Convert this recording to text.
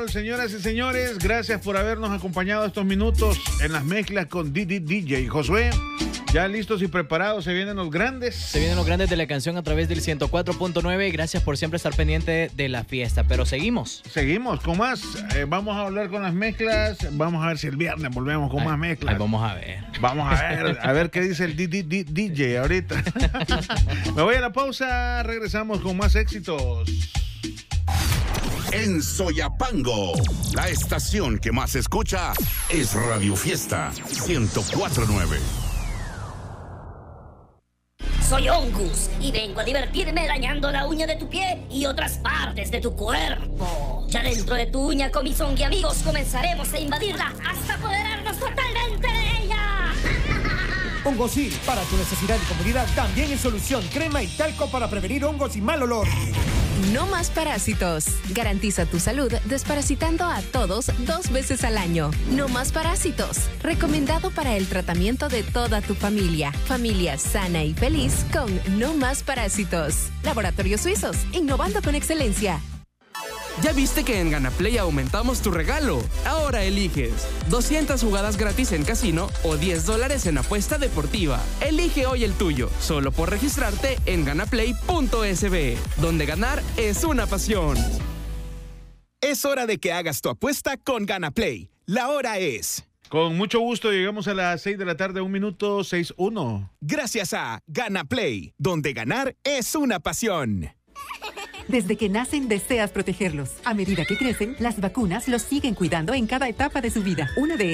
Señoras y señores, gracias por habernos acompañado estos minutos en las mezclas con DJ Josué. Ya listos y preparados, se vienen los grandes. Se vienen los grandes de la canción a través del 104.9 y gracias por siempre estar pendiente de la fiesta. Pero seguimos con más. Vamos a hablar con las mezclas. Vamos a ver si el viernes volvemos con más mezclas. Vamos a ver. Vamos a ver qué dice el DJ ahorita. Me voy a la pausa, regresamos con más éxitos. En Soyapango, la estación que más escucha es Radio Fiesta 104.9. Soy Ongus y vengo a divertirme dañando la uña de tu pie y otras partes de tu cuerpo. Ya dentro de tu uña con mis Ongi amigos comenzaremos a invadirla hasta apoderarnos totalmente de ella. Hongosil, para tu necesidad y comodidad, también es solución. Crema y talco para prevenir hongos y mal olor. No más parásitos. Garantiza tu salud desparasitando a todos 2 veces al año. No más parásitos. Recomendado para el tratamiento de toda tu familia. Familia sana y feliz con No más parásitos. Laboratorios Suizos, innovando con excelencia. ¿Ya viste que en Ganaplay aumentamos tu regalo? Ahora eliges 200 jugadas gratis en casino o $10 en apuesta deportiva. Elige hoy el tuyo, solo por registrarte en ganaplay.sb, donde ganar es una pasión. Es hora de que hagas tu apuesta con Ganaplay. La hora es... Con mucho gusto llegamos a las 6 de la tarde, 1 minuto 6:1. Gracias a Ganaplay, donde ganar es una pasión. Desde que nacen deseas protegerlos. A medida que crecen, las vacunas los siguen cuidando en cada etapa de su vida. Una de